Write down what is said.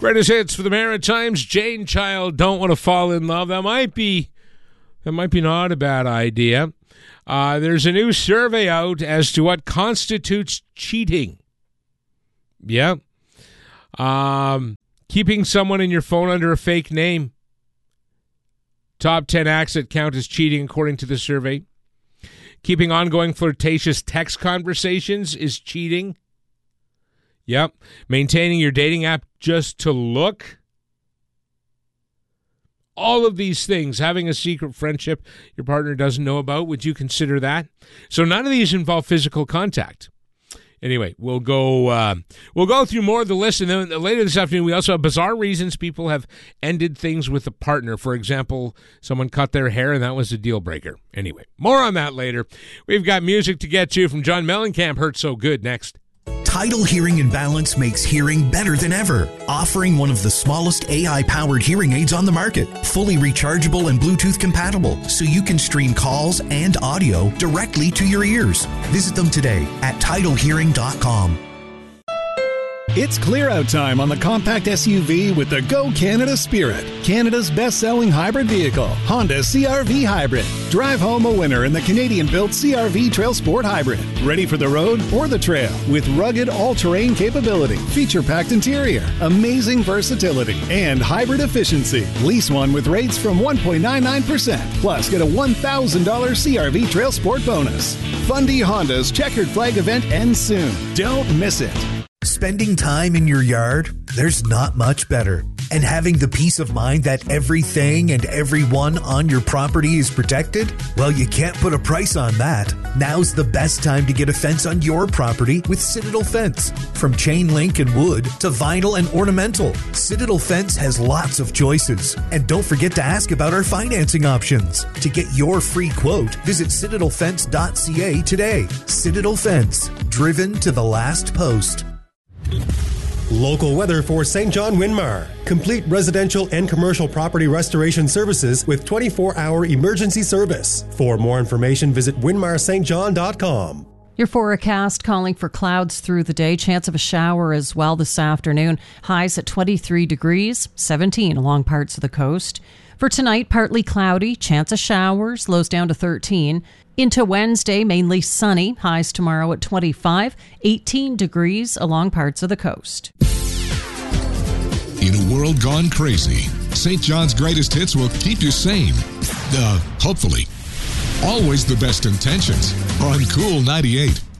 Greatest hits for the Maritimes. Jane Child, Don't Want to Fall in Love. That might be not a bad idea. There's a new survey out as to what constitutes cheating. Yeah. Keeping someone in your phone under a fake name. Top 10 acts that count as cheating according to the survey. Keeping ongoing flirtatious text conversations is cheating. Yep. Maintaining your dating app just to look. All of these things, having a secret friendship your partner doesn't know about, would you consider that? So none of these involve physical contact. Anyway, we'll go through more of the list, and then later this afternoon we also have bizarre reasons people have ended things with a partner. For example, someone cut their hair, and that was a deal breaker. Anyway, more on that later. We've got music to get to from John Mellencamp. Hurt So Good next. Tidal Hearing and Balance makes hearing better than ever, offering one of the smallest AI-powered hearing aids on the market, fully rechargeable and Bluetooth compatible, so you can stream calls and audio directly to your ears. Visit them today at TidalHearing.com. It's clear-out time on the compact SUV with the Go Canada Spirit, Canada's best-selling hybrid vehicle, Honda CR-V Hybrid. Drive home a winner in the Canadian-built CR-V Trail Sport Hybrid. Ready for the road or the trail with rugged all-terrain capability, feature-packed interior, amazing versatility, and hybrid efficiency. Lease one with rates from 1.99%. Plus, get a $1,000 CR-V Trail Sport bonus. Fundy Honda's Checkered Flag event ends soon. Don't miss it. Spending time in your yard, there's not much better. And having the peace of mind that everything and everyone on your property is protected? Well, you can't put a price on that. Now's the best time to get a fence on your property with Citadel Fence. From chain link and wood to vinyl and ornamental, Citadel Fence has lots of choices. And don't forget to ask about our financing options. To get your free quote, visit citadelfence.ca today. Citadel Fence, driven to the last post. Local weather for St. John Winmar. Complete residential and commercial property restoration services with 24-hour emergency service. For more information, visit winmarstjohn.com. Your forecast calling for clouds through the day. Chance of a shower as well this afternoon. Highs at 23 degrees, 17 along parts of the coast. For tonight, partly cloudy, chance of showers, lows down to 13. Into Wednesday, mainly sunny, highs tomorrow at 25, 18 degrees along parts of the coast. In a world gone crazy, St. John's greatest hits will keep you sane. Hopefully. Always the best intentions on Cool 98.